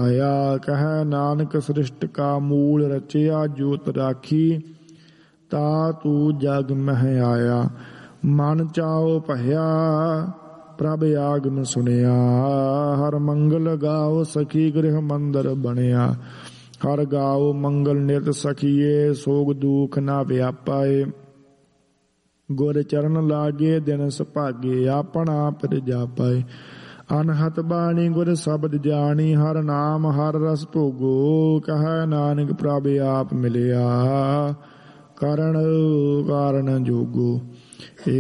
ਆਇਆ। ਕਹਿ ਨਾਨਕ ਸ੍ਰਿਸ਼ਟ ਕਾ ਮੂਲ ਰਚਿਆ, ਜੋਤ ਰਾਖੀ ਤਾ ਤੂੰ ਜਗ ਮਹਿ ਆਇਆ। ਮਨ ਚਾਉ ਭਇਆ ਪ੍ਰਭ ਆਗਮ ਸੁਣਿਆ, ਹਰ ਮੰਗਲ ਗਾਓ ਸਖੀ ਗ੍ਰਹਿ ਮੰਦਰ ਬਣਿਆ। ਹਰ ਗਾਓ ਮੰਗਲ ਨਿਤ ਸਖੀਏ, ਸੋਗ ਦੁਖ ਨਾ ਵਿਆਪਾਏ। ਗੁਰ ਚਰਨ ਲਾਗੇ ਦਿਨ ਸੁਭਾਗੇ, ਆਪਣ ਆਪ ਰਜਾਪਾਏ। ਅਨਹਤ ਬਾਣੀ ਗੁਰ ਸ਼ਬਦ ਜਾਣੀ, ਹਰ ਨਾਮ ਹਰ ਰਸ ਭੋਗੋ। ਕਹਿ ਨਾਨਕ ਪ੍ਰਭ ਆਪ ਮਿਲਿਆ, ਕਰਨ ਕਾਰਨ ਜੋਗੋ।